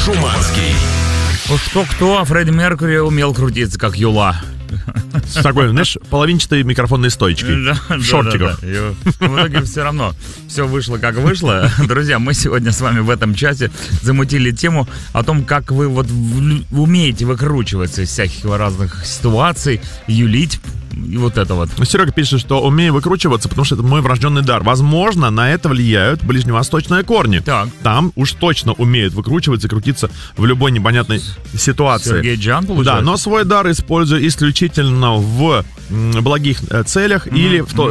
Шуманский. Кто-кто, а Фредди Меркьюри умел крутиться, как юла. С такой, знаешь, половинчатой микрофонной стоечкой. В шортиках. И в итоге все равно все вышло, как вышло. Друзья, мы сегодня с вами в этом часе замутили тему о том, как вы вот умеете выкручиваться из всяких разных ситуаций, юлить. И вот это вот. Серега пишет, что умею выкручиваться, потому что это мой врожденный дар. Возможно, на это влияют ближневосточные корни. Так. Там уж точно умеют выкручиваться и крутиться в любой непонятной ситуации. Сергей Джан, получается? Да, но свой дар использую исключительно в благих целях или в